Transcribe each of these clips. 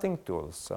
Melting tools.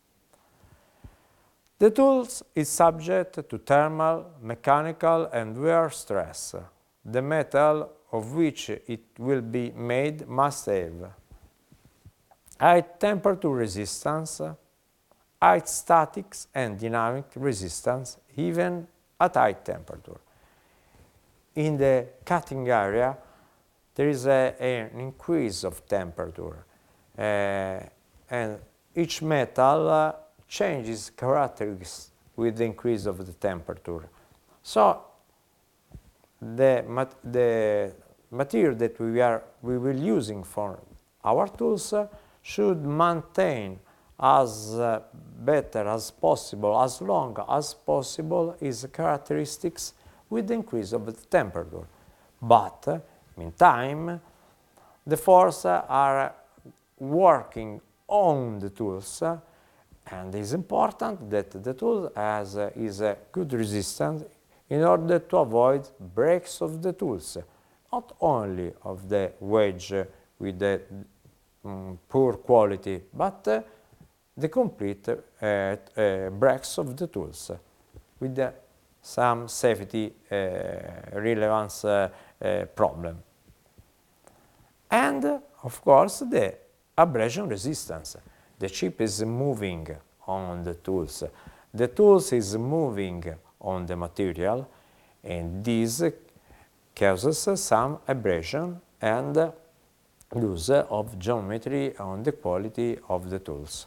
The tools is subject to thermal, mechanical and wear stress. The metal of which it will be made must have high temperature resistance, high statics and dynamic resistance, even at high temperature. In the cutting area, there is an increase of temperature, and each metal changes characteristics with the increase of the temperature. So the material that we will using for our tools should maintain as better as possible, as long as possible, its characteristics with the increase of the temperature. But meantime, the forces are working on the tools, and it is important that the tool is a good resistance in order to avoid breaks of the tools, not only of the wedge with the poor quality, but the complete breaks of the tools with some safety relevance problem. And of course the abrasion resistance. The chip is moving on the tools. The tools is moving on the material, and this causes some abrasion and loss of geometry on the quality of the tools.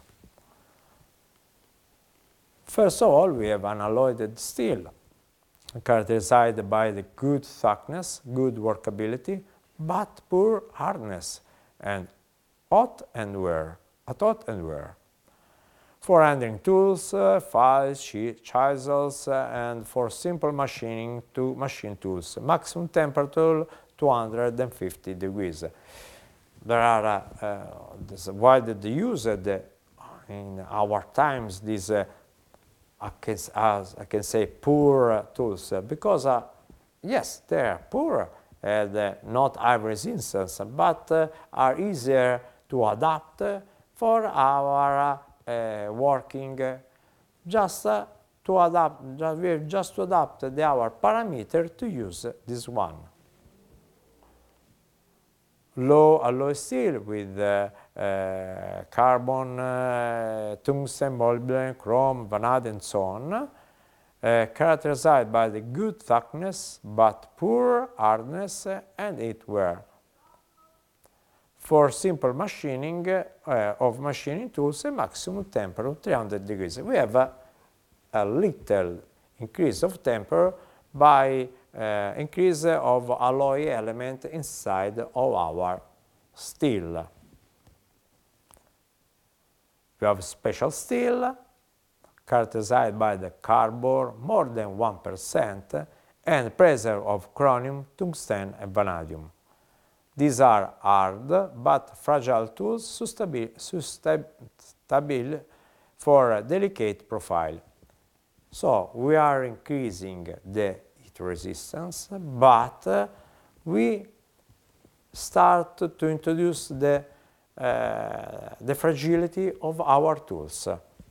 First of all, we have unalloyed steel, characterized by the good thickness, good workability, but poor hardness and hot and wear. For handling tools, files, chisels, and for simple machining to machine tools. Maximum temperature 250 degrees. There are widely used in our times these I can say poor tools because yes, they are poor and not high resistance, but are easier to adapt for our working. Just to adapt our parameter to use this one. Low alloy steel with carbon, tungsten, molybdenum, chrome, vanadium, and so on, characterized by the good thickness but poor hardness and heat wear. For simple machining of machining tools, a maximum temperature 300 degrees. We have a little increase of temperature by increase of alloy element inside of our steel. We have special steel characterized by the carbon more than 1% and presence of chromium, tungsten and vanadium. These are hard but fragile tools suitable for a delicate profile. So we are increasing the heat resistance, but we start to introduce the fragility of our tools.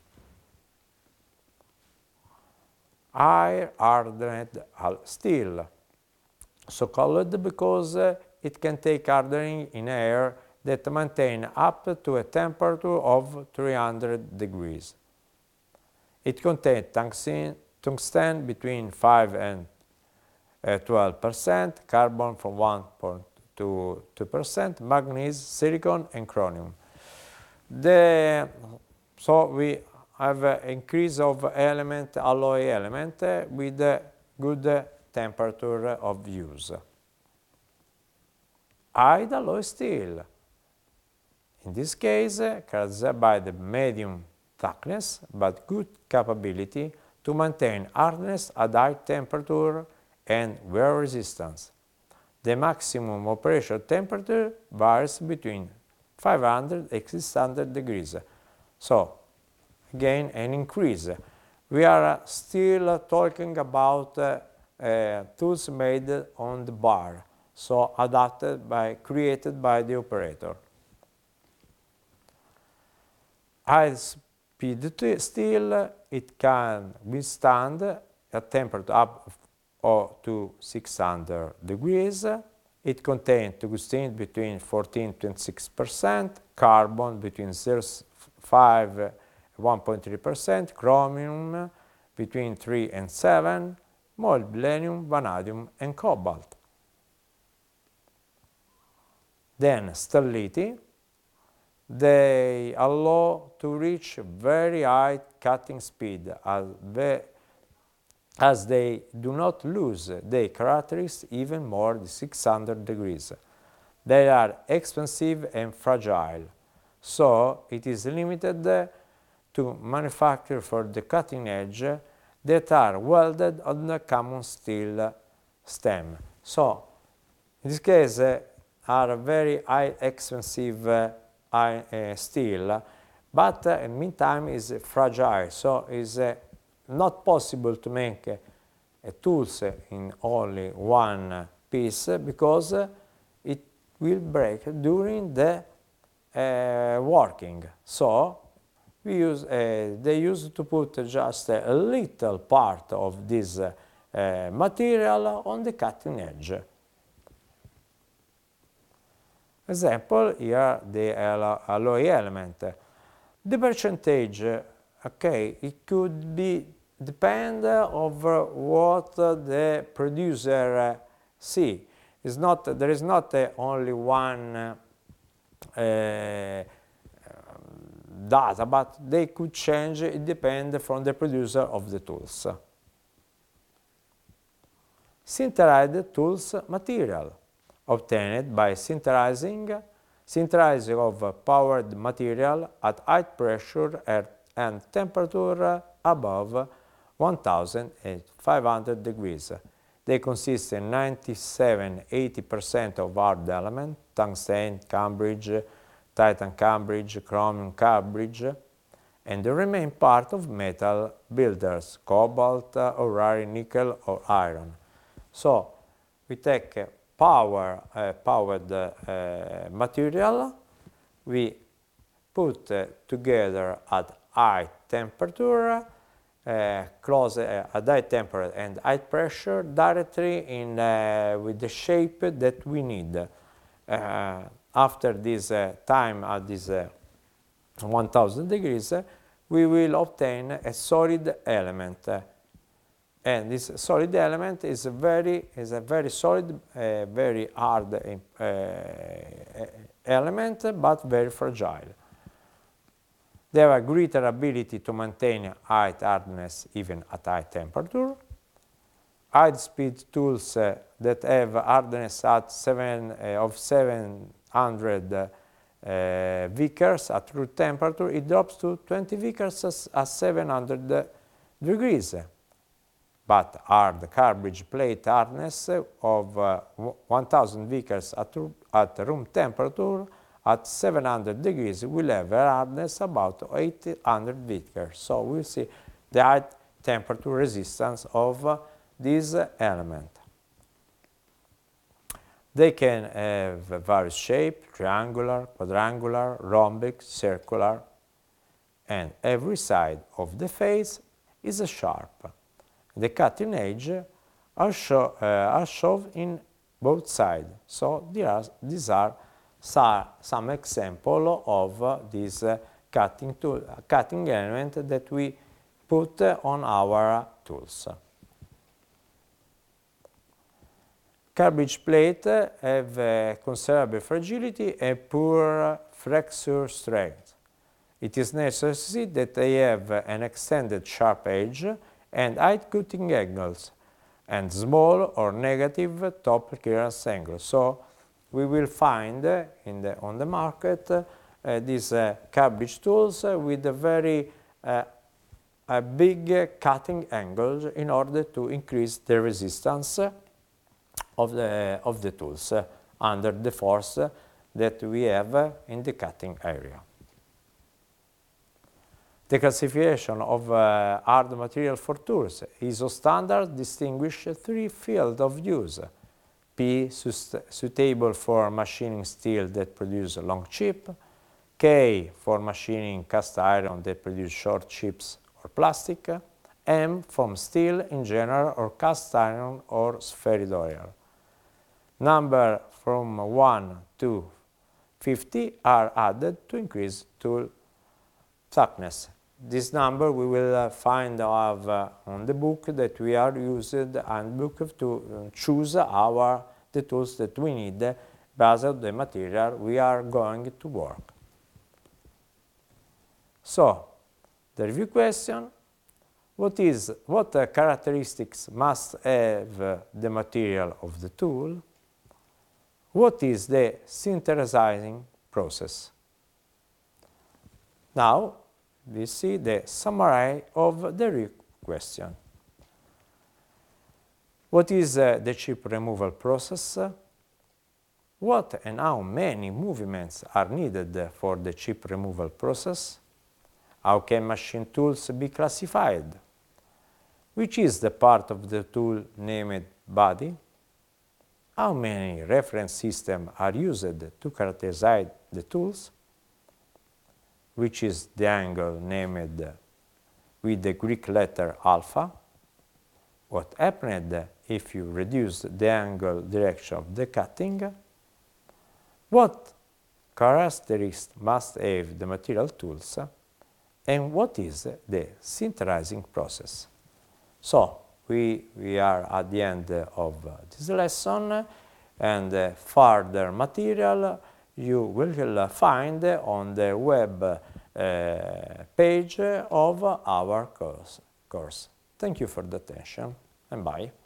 High hardened steel, so called because it can take hardening in air that maintain up to a temperature of 300 degrees. It contains tungsten between 5 and 12%, carbon from 1 to 2%, manganese, silicon and chromium. So we have an increase of alloy element with a good temperature of use. High alloy steel, in this case, characterized by the medium thickness but good capability to maintain hardness at high temperature and wear resistance. The maximum operation temperature varies between 500 and 600 degrees. So, again, an increase. We are still talking about tools made on the bar, so created by the operator. high-speed steel, it can withstand a temperature up to 600 degrees. It contains tungsten between 14 to 26%, carbon between 0.5 and 1.3%, chromium between 3 and 7, molybdenum, vanadium, and cobalt. Then stellite, they allow to reach very high cutting speed as they do not lose their characteristics even more than 600 degrees. They are expensive and fragile, so it is limited to manufacture for the cutting edge that are welded on the common steel stem. So, in this case, are very high expensive steel, but in the meantime is fragile, so is not possible to make tools in only one piece because it will break during the working. So they used to put just a little part of this material on the cutting edge. Example, here the alloy element. The percentage, okay, it could be depend over what the producer see. There is not only one data, but they could change, it depends from the producer of the tools. Sinterized tools material, obtained by sinterizing of powered material at high pressure and temperature above 1500 degrees. They consist in 97–80% of hard element, tungsten, Cambridge, Titan Cambridge, chromium Cambridge, and the remaining part of metal builders, cobalt, or rare nickel or iron. So we take powered material, we put together at high temperature, close at high temperature and high pressure directly in with the shape that we need. After this time at this 1000 degrees, we will obtain a solid element. And this solid element is a very solid, very hard element, but very fragile. They have a greater ability to maintain high hardness even at high temperature. High-speed tools that have hardness at 700 Vickers at room temperature, it drops to 20 Vickers at 700 degrees. But hard Cambridge plate hardness of 1000 Vickers at room temperature at 700 degrees will have a hardness about 800 Vickers. So we'll see the high temperature resistance of this element. They can have various shapes, triangular, quadrangular, rhombic, circular, and every side of the face is sharp. The cutting edge are shown in both sides. So these are some examples of this cutting element that we put on our tools. Cambridge plate have considerable fragility and poor flexure strength. It is necessary that they have an extended sharp edge and high cutting angles and small or negative top clearance angle. So we will find on the market these Cambridge tools with a very big cutting angles in order to increase the resistance of the tools under the force that we have in the cutting area. The classification of hard material for tools. ISO standard distinguish three fields of use. P, suitable for machining steel that produce long chip. K for machining cast iron that produce short chips or plastic, M from steel in general or cast iron or spheroidal. Number from 1 to 50 are added to increase tool thickness. This number we will find on the book that we are using and book to choose the tools that we need based on the material we are going to work. So, the review question: what characteristics must have the material of the tool? What is the synthesizing process? Now, we see the summary of the review question. What is the chip removal process? What and how many movements are needed for the chip removal process? How can machine tools be classified? Which is the part of the tool named body? How many reference systems are used to characterize the tools? Which is the angle named with the Greek letter alpha? What happened if you reduce the angle direction of the cutting? What characteristics must have the material tools? And what is the synthesizing process? So, we are at the end of this lesson, and further material you will find on the web page of our course. Thank you for the attention, and bye.